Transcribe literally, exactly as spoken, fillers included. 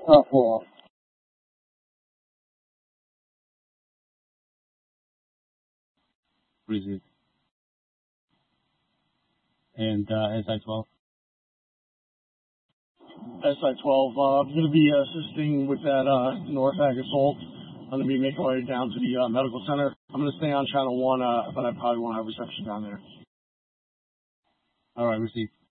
Uh, four. Receive. And uh, S I twelve. S I twelve, uh, I'm going to be assisting with that uh, North Ag assault. I'm going to be making my way down to the uh, medical center. I'm going to stay on channel one, uh, but I probably won't have reception down there. All right, receive.